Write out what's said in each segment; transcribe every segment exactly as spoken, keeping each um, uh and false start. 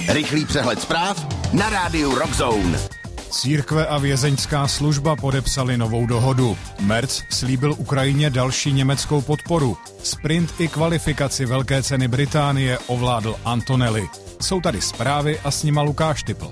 Rychlý přehled zpráv na rádiu Rock Zone. Církve a vězeňská služba podepsali novou dohodu. Merc slíbil Ukrajině další německou podporu. Sprint i kvalifikaci Velké ceny Británie ovládl Antonelli. Jsou tady zprávy a s nima Lukáš Typlt.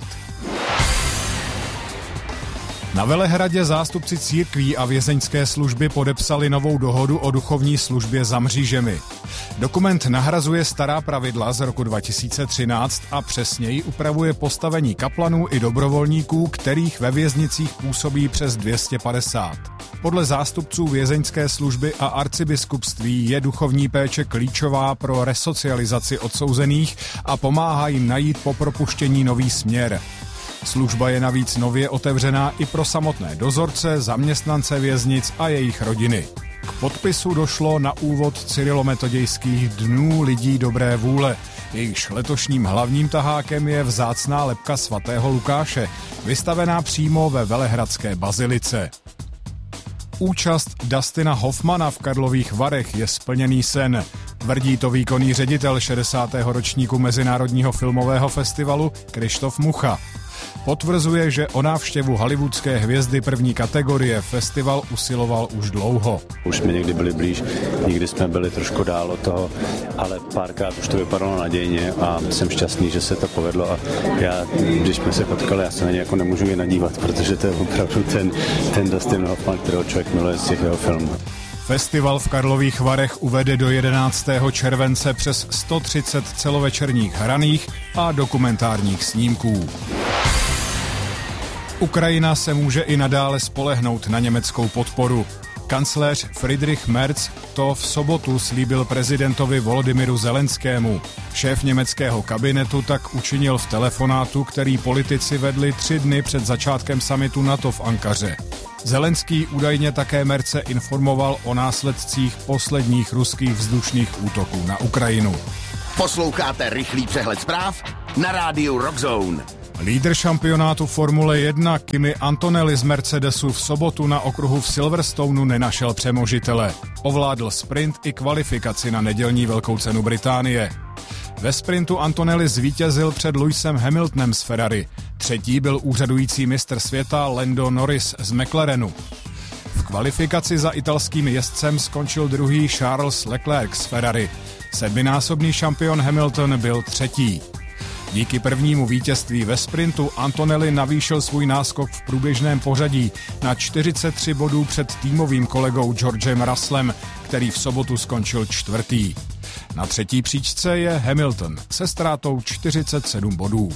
Na Velehradě zástupci církví a vězeňské služby podepsali novou dohodu o duchovní službě za mřížemi. Dokument nahrazuje stará pravidla z roku dva tisíce třináct a přesněji upravuje postavení kaplanů i dobrovolníků, kterých ve věznicích působí přes dvě stě padesát. Podle zástupců vězeňské služby a arcibiskupství je duchovní péče klíčová pro resocializaci odsouzených a pomáhá jim najít po propuštění nový směr. Služba je navíc nově otevřená i pro samotné dozorce, zaměstnance věznic a jejich rodiny. K podpisu došlo na úvod cyrilometodějských dnů lidí dobré vůle. Jejichž letošním hlavním tahákem je vzácná lebka svatého Lukáše, vystavená přímo ve velehradské bazilice. Účast Dustina Hoffmana v Karlových Varech je splněný sen. Tvrdí to výkonný ředitel šedesátého ročníku Mezinárodního filmového festivalu Krištof Mucha. Potvrzuje, že o návštěvu hollywoodské hvězdy první kategorie festival usiloval už dlouho. Už jsme někdy byli blíž, někdy jsme byli trošku dál od toho, ale párkrát už to vypadalo nadějně a jsem šťastný, že se to povedlo a já, když jsme se potkali, já se na ně jako nemůžu jen nadívat, protože to je opravdu ten, ten Dustin Hoffman, kterého člověk miluje z těch jeho filmů. Festival v Karlových Varech uvede do jedenáctého července přes sto třicet celovečerních hraných a dokumentárních snímků. Ukrajina se může i nadále spolehnout na německou podporu. Kancléř Friedrich Merz to v sobotu slíbil prezidentovi Volodymyru Zelenskému. Šéf německého kabinetu tak učinil v telefonátu, který politici vedli tři dny před začátkem summitu NATO v Ankaře. Zelenský údajně také Merze informoval o následcích posledních ruských vzdušných útoků na Ukrajinu. Posloucháte rychlý přehled zpráv na rádiu Rock Zone. Lídr šampionátu Formule jedna Kimi Antonelli z Mercedesu v sobotu na okruhu v Silverstoneu nenašel přemožitele. Ovládl sprint i kvalifikaci na nedělní Velkou cenu Británie. Ve sprintu Antonelli zvítězil před Lewisem Hamiltonem z Ferrari. Třetí byl úřadující mistr světa Lando Norris z McLarenu. V kvalifikaci za italským jezdcem skončil druhý Charles Leclerc z Ferrari. Sedminásobný šampion Hamilton byl třetí. Díky prvnímu vítězství ve sprintu Antonelli navýšil svůj náskok v průběžném pořadí na čtyřicet tři bodů před týmovým kolegou Georgem Russellem, který v sobotu skončil čtvrtý. Na třetí příčce je Hamilton se ztrátou čtyřicet sedm bodů.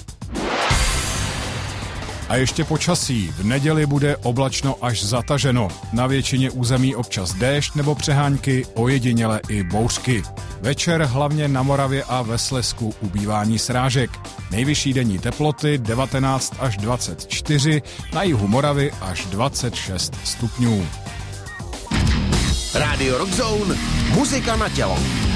A ještě počasí. V neděli bude oblačno až zataženo. Na většině území občas déšť nebo přehánky, ojediněle i bouřky. Večer hlavně na Moravě a ve Slezsku ubývání srážek. Nejvyšší denní teploty devatenáct až dvacet čtyři, na jihu Moravy až dvacet šest stupňů. Radio Rock Zone, muzika na tělo.